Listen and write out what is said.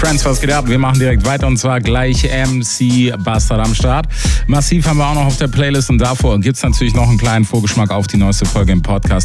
Friends, was geht ab? Wir machen direkt weiter und zwar gleich MC Bastard am Start. Massiv haben wir auch noch auf der Playlist und davor gibt es natürlich noch einen kleinen Vorgeschmack auf die neueste Folge im Podcast.